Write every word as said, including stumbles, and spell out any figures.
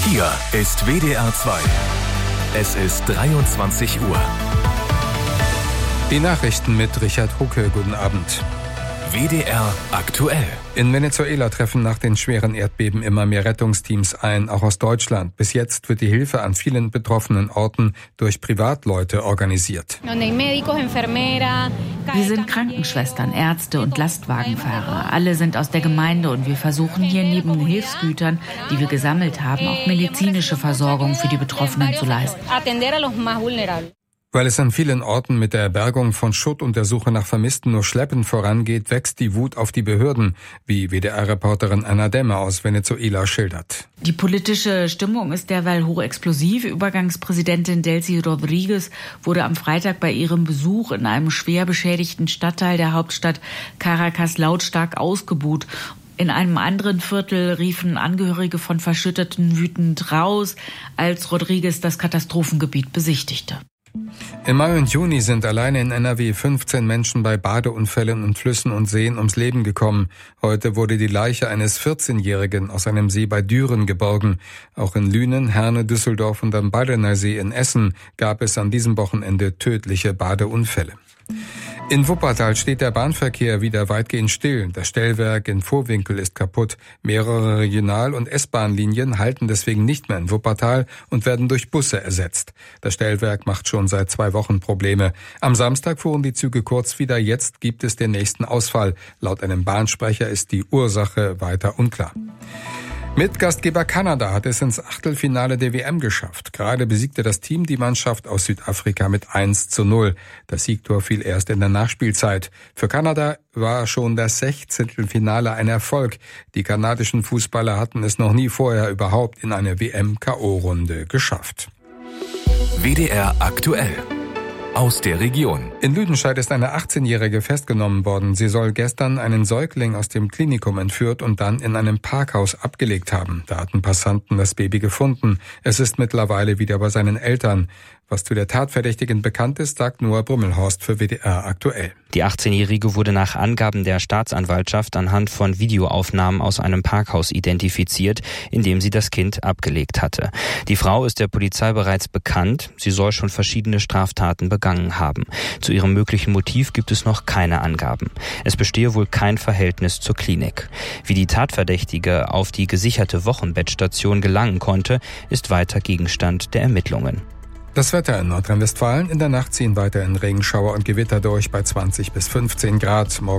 Hier ist W D R zwei. Es ist dreiundzwanzig Uhr. Die Nachrichten mit Richard Hucke. Guten Abend. W D R aktuell. In Venezuela treffen nach den schweren Erdbeben immer mehr Rettungsteams ein, auch aus Deutschland. Bis jetzt wird die Hilfe an vielen betroffenen Orten durch Privatleute organisiert. Wir sind Krankenschwestern, Ärzte und Lastwagenfahrer. Alle sind aus der Gemeinde und wir versuchen hier neben den Hilfsgütern, die wir gesammelt haben, auch medizinische Versorgung für die Betroffenen zu leisten. Weil es an vielen Orten mit der Bergung von Schutt und der Suche nach Vermissten nur schleppend vorangeht, wächst die Wut auf die Behörden, wie W D R-Reporterin Anna Demme aus Venezuela schildert. Die politische Stimmung ist derweil hochexplosiv. Übergangspräsidentin Delcy Rodriguez wurde am Freitag bei ihrem Besuch in einem schwer beschädigten Stadtteil der Hauptstadt Caracas lautstark ausgebuht. In einem anderen Viertel riefen Angehörige von Verschütteten wütend raus, als Rodriguez das Katastrophengebiet besichtigte. Im Mai und Juni sind alleine in N R W fünfzehn Menschen bei Badeunfällen in Flüssen und Seen ums Leben gekommen. Heute wurde die Leiche eines vierzehnjährigen aus einem See bei Düren geborgen. Auch in Lünen, Herne, Düsseldorf und am Badener See in Essen gab es an diesem Wochenende tödliche Badeunfälle. In Wuppertal steht der Bahnverkehr wieder weitgehend still. Das Stellwerk in Vohwinkel ist kaputt. Mehrere Regional- und S-Bahn-Linien halten deswegen nicht mehr in Wuppertal und werden durch Busse ersetzt. Das Stellwerk macht schon seit zwei Wochen Probleme. Am Samstag fuhren die Züge kurz wieder. Jetzt gibt es den nächsten Ausfall. Laut einem Bahnsprecher ist die Ursache weiter unklar. Mit Gastgeber Kanada hat es ins Achtelfinale der W M geschafft. Gerade besiegte das Team die Mannschaft aus Südafrika mit eins zu null. Das Siegtor fiel erst in der Nachspielzeit. Für Kanada war schon das Sechzehntelfinale ein Erfolg. Die kanadischen Fußballer hatten es noch nie vorher überhaupt in eine W M-K O-Runde geschafft. W D R aktuell. Aus der Region. In Lüdenscheid ist eine achtzehnjährige festgenommen worden. Sie soll gestern einen Säugling aus dem Klinikum entführt und dann in einem Parkhaus abgelegt haben. Da hatten Passanten das Baby gefunden. Es ist mittlerweile wieder bei seinen Eltern. Was zu der Tatverdächtigen bekannt ist, sagt Noah Brümmelhorst für W D R aktuell. Die achtzehnjährige wurde nach Angaben der Staatsanwaltschaft anhand von Videoaufnahmen aus einem Parkhaus identifiziert, in dem sie das Kind abgelegt hatte. Die Frau ist der Polizei bereits bekannt. Sie soll schon verschiedene Straftaten begangen haben. Zu ihrem möglichen Motiv gibt es noch keine Angaben. Es bestehe wohl kein Verhältnis zur Klinik. Wie die Tatverdächtige auf die gesicherte Wochenbettstation gelangen konnte, ist weiter Gegenstand der Ermittlungen. Das Wetter in Nordrhein-Westfalen: In der Nacht ziehen weiterhin Regenschauer und Gewitter durch bei zwanzig bis fünfzehn Grad. Morgen